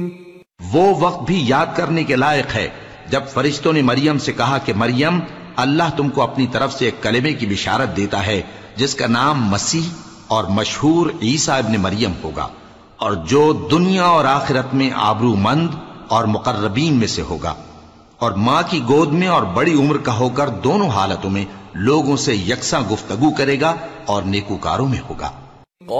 वो वक्त भी याद करने के लायक है जब फरिश्तों ने मरियम से कहा कि मरियम, अल्लाह तुमको अपनी तरफ से एक कलिमे की बिशारत देता है जिसका नाम मसीह और मशहूर ईसा इब्न मरियम होगा, और जो दुनिया और आखिरत में आबरूमंद और मुकर्रबीन में से होगा, और मां की गोद में और बड़ी उम्र का होकर दोनों हालतों में लोगों से यकसा गुफ्तगू करेगा और नेकूकारों में होगा।